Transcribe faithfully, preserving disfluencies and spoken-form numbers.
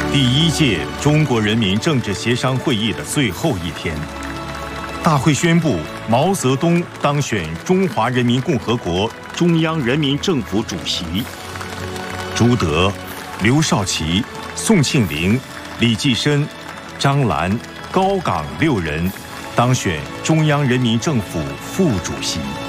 第一届中国人民政治协商会议的最后一天，大会宣布毛泽东当选中华人民共和国中央人民政府主席，朱德、刘少奇、宋庆龄、李济深、张澜、高岗六人当选中央人民政府副主席。